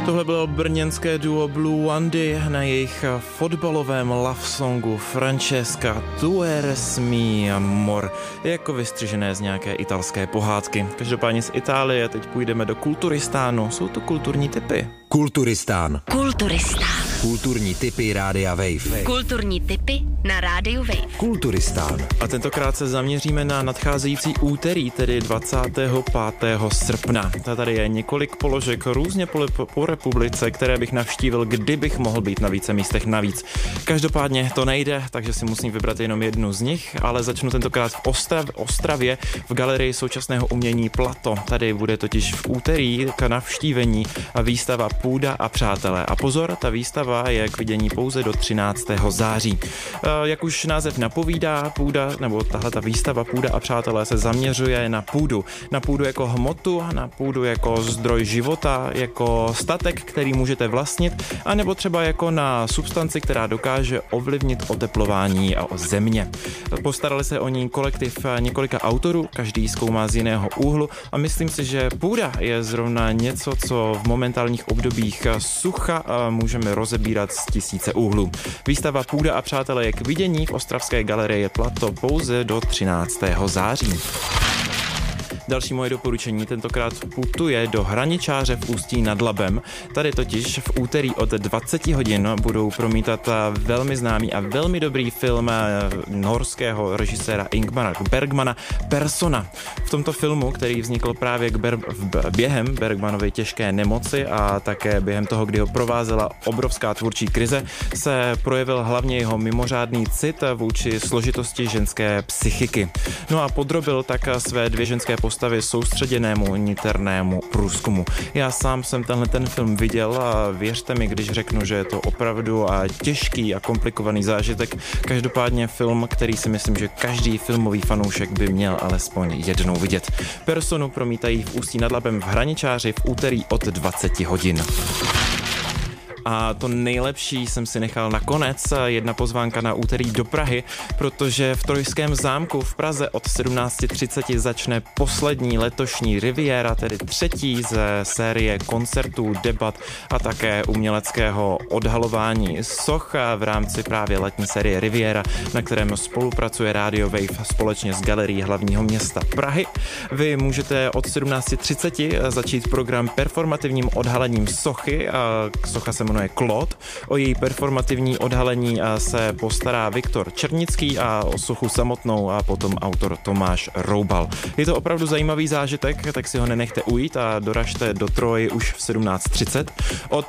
Tohle bylo brněnské duo Blue Wandy na jejich fotbalovém love songu Francesca tu eres mi amor, jako vystřižené z nějaké italské pohádky. Každopádně z Itálie teď půjdeme do Kulturistánu. Jsou to kulturní tipy. Kulturistán. Kulturistán. Kulturní tipy Rádia Wave. Kulturní tipy na Rádiu Wave. Kulturistán. A tentokrát se zaměříme na nadcházející úterý, tedy 25. srpna. Tady je několik položek různě po republice, které bych navštívil, kdybych mohl být na více místech navíc. Každopádně to nejde, takže si musím vybrat jenom jednu z nich, ale začnu tentokrát v Ostravě v Galerii současného umění Plato. Tady bude totiž v úterý k navštívení výstava Půda a přátelé. A pozor, ta výstava je k vidění pouze do 13. září. Jak už název napovídá, půda, nebo tahle ta výstava Půda a přátelé se zaměřuje na půdu. Na půdu jako hmotu, na půdu jako zdroj života, jako statek, který můžete vlastnit, anebo třeba jako na substanci, která dokáže ovlivnit oteplování země. Postarali se o ní kolektiv několika autorů, každý zkoumá z jiného úhlu a myslím si, že půda je zrovna něco, co v momentálních obdobích sucha můžeme rozebírat z tisíce úhlů. Výstava Půda a přátelé je k vidění v ostravské galerii Plato pouze do 13. září. Další moje doporučení tentokrát putuje do Hraničáře v Ústí nad Labem. Tady totiž v úterý od 20 hodin budou promítat velmi známý a velmi dobrý film norského režiséra Ingmara Bergmana Persona. V tomto filmu, který vznikl právě během Bergmanovy těžké nemoci a také během toho, kdy ho provázela obrovská tvůrčí krize, se projevil hlavně jeho mimořádný cit vůči složitosti ženské psychiky. No a podrobil tak své dvě ženské postavy soustředěnému niternému průzkumu. Já sám jsem ten film viděl a věřte mi, když řeknu, že je to opravdu těžký a komplikovaný zážitek. Každopádně film, který si myslím, že každý filmový fanoušek by měl alespoň jednou vidět. Personu promítají v Ústí nad Labem v Hraničáři v úterý od 20 hodin. A to nejlepší jsem si nechal nakonec, jedna pozvánka na úterý do Prahy, protože v Trojském zámku v Praze od 17:30 začne poslední letošní Riviera, tedy třetí ze série koncertů, debat a také uměleckého odhalování soch v rámci právě letní série Riviera, na kterém spolupracuje Radio Wave společně s Galerií hlavního města Prahy. Vy můžete od 17:30 začít program performativním odhalením sochy. Socha se jmenuje Claude. O její performativní odhalení se postará Viktor Černický a o sochu samotnou a potom autor Tomáš Roubal. Je to opravdu zajímavý zážitek, tak si ho nenechte ujít a doražte do Troji už v 17:30. Od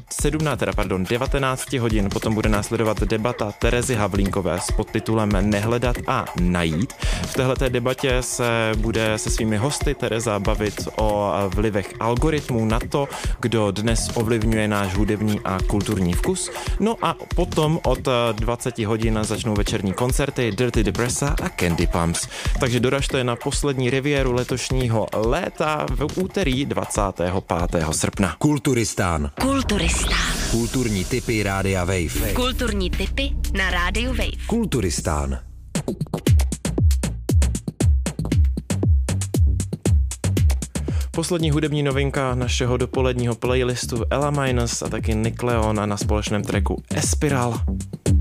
19 hodin potom bude následovat debata Terezy Havlínkové s podtitulem Nehledat a najít. V téhleté debatě se bude se svými hosty Tereza bavit o vlivech algoritmů na to, kdo dnes ovlivňuje náš hudební a kulturní vkus. No a potom od 20 hodin začnou večerní koncerty Dirty Depressa a Candy Pumps. Takže doražte na poslední Rivieru letošního léta v úterý 25. srpna. Kulturistán. Kulturistán. Kulturní tipy Rádia Wave. Kulturní tipy na Rádiu Wave. Kulturistán. Poslední hudební novinka našeho dopoledního playlistu Ella Minus a taky Nick Leon na společném tracku Espiral.